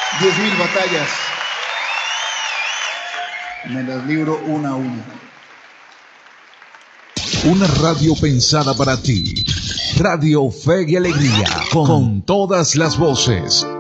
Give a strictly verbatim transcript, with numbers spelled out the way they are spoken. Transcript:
Diez mil batallas. Me las libro una a una. Una radio pensada para ti. Radio Fe y Alegría, con todas las voces.